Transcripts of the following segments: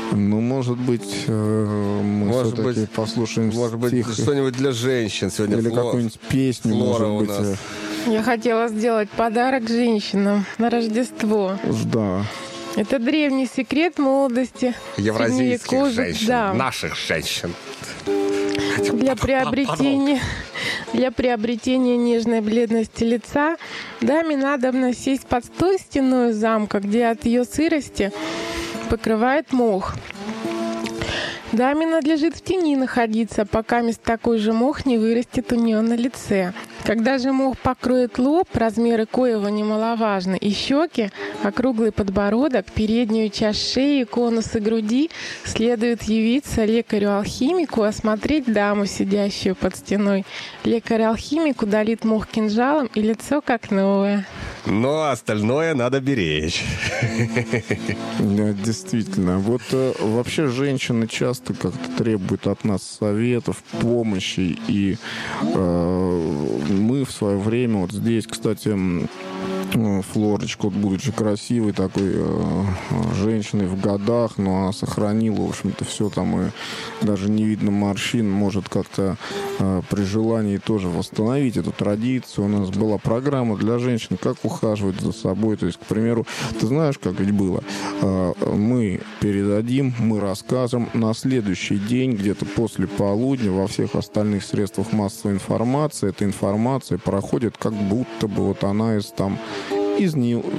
Ну, может быть, мы все-таки послушаем стих. Что-нибудь для женщин сегодня. Или какую-нибудь песню, Флора может у нас. быть. Я хотела сделать подарок женщинам на Рождество. Да. Это древний секрет молодости. Евразийских средневековых, женщин, да. наших женщин. Для приобретения нежной бледности лица даме надо сесть под той стеной замка, где от ее сырости покрывает мох. Даме надлежит в тени находиться, пока такой же мох не вырастет у нее на лице. Когда же мох покроет лоб, размеры коего немаловажны, и щеки, округлый подбородок, переднюю часть шеи, конусы груди, следует явиться лекарю-алхимику, осмотреть даму, сидящую под стеной. Лекарь-алхимик удалит мох кинжалом, и лицо как новое. Но остальное надо беречь. Да, действительно. Вот вообще женщины часто как-то требуют от нас советов, помощи. И мы в свое время, вот здесь, кстати, Флорочка, вот, будучи красивой такой женщиной в годах, но она сохранила, в общем-то, все там, и даже не видно морщин, может как-то при желании тоже восстановить эту традицию. У нас была программа для женщин, как ухаживать за собой. То есть, к примеру, ты знаешь, как ведь было? Мы передадим, мы расскажем на следующий день, где-то после полудня, во всех остальных средствах массовой информации, эта информация проходит как будто бы вот она из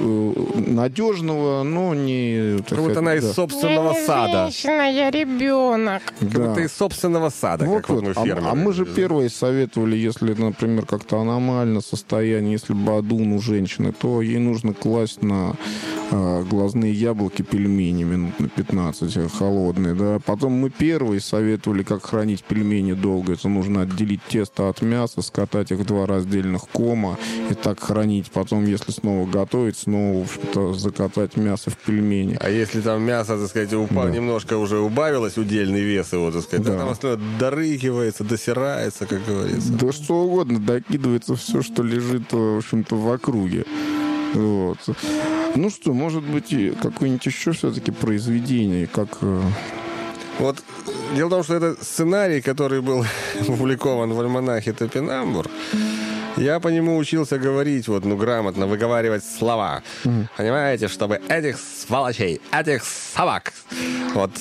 надежного, но не... Как будто она из собственного сада. Я не женщина, я ребенок. Как будто из собственного сада, вот, как вот мы фермеры. А мы же первые советовали, если, например, как-то аномально состояние, если бадун у женщины, то ей нужно класть на глазные яблоки пельмени минут на 15, холодные, да. Потом мы первые советовали, как хранить пельмени долго. Это нужно отделить тесто от мяса, скатать их в 2 раздельных кома и так хранить. Потом, если снова готовить, снова, в общем-то, закатать мясо в пельмени. А если там мясо, так сказать, немножко уже убавилось, удельный вес его, так сказать, там остальное дорыгивается, досирается, как говорится. Да что угодно, докидывается все, что лежит, в общем-то, в округе. Вот. Ну что, может быть, и какое-нибудь еще все-таки произведение, как... Вот дело в том, что это сценарий, который был опубликован в альманахе «Топинамбур». Я по нему учился говорить, грамотно выговаривать слова. Понимаете, чтобы этих сволочей, этих собак. Вот.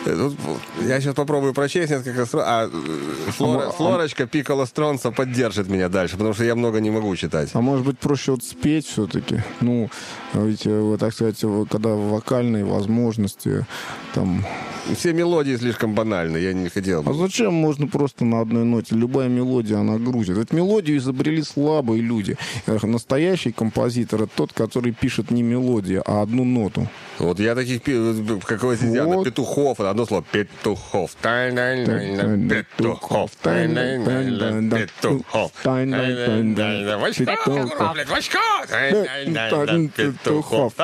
Я сейчас попробую прочесть несколько строк. Флорочка Пикколо Стронца поддержит меня дальше, потому что я много не могу читать. А может быть, проще спеть все-таки? Ну, ведь, так сказать, когда вокальные возможности, там... Все мелодии слишком банальны, я не хотел бы. А зачем можно просто на одной ноте? Любая мелодия, она грузит. Ведь мелодию изобрели слабые люди. Настоящий композитор — это тот, который пишет не мелодию, а одну ноту. Вот я таких, как вы сидят, вот. Петухов, одно слово, Петухов. Петухов. Петухов. Петухов.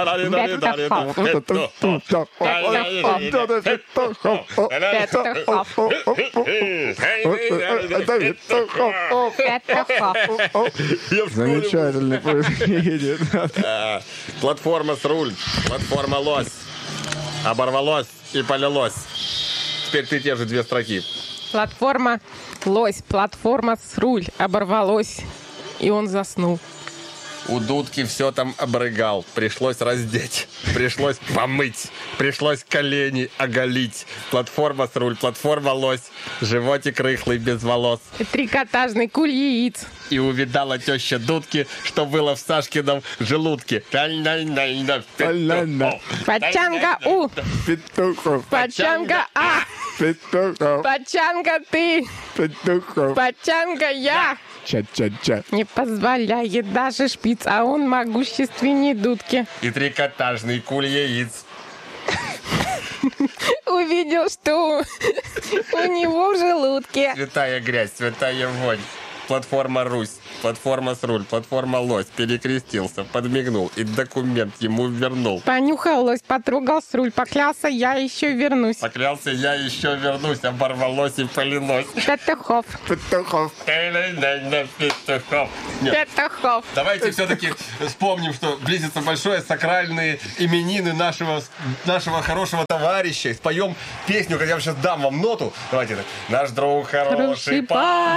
Замечательное произведение. Платформа с руль, платформа лось. Оборвалось и полилось. Теперь ты те же 2 строки. Платформа лось, платформа с руль, оборвалось, и он заснул. У дудки все там обрыгал. Пришлось раздеть. Пришлось помыть. Пришлось колени оголить. Платформа с руль, платформа лось. Животик рыхлый без волос. Трикотажный куль яиц. И увидала теща дудки, что было в Сашкином желудке. Пачанга У. Петухов. Пачанга А. Петухов. Пачанга Ты. Петухов. Пачанга Я. Ча-ча-ча. Не позволяет даже шпиц, а он могущественней дудки. И трикотажный куль яиц. Увидел, что у него в желудке. Святая грязь, святая вонь. Платформа Русь. платформа с руль, платформа лось, перекрестился, подмигнул и документ ему вернул. Понюхал лось, потрогал с руль, поклялся, я еще вернусь. Поклялся, я еще вернусь, оборвалось и полилось. Петухов. Петухов. Петухов. Нет. Петухов. Давайте все-таки вспомним, что близится большое сакральные именины нашего хорошего товарища. Споем песню, я сейчас дам вам ноту. Давайте так. Наш друг хороший Хороший парень.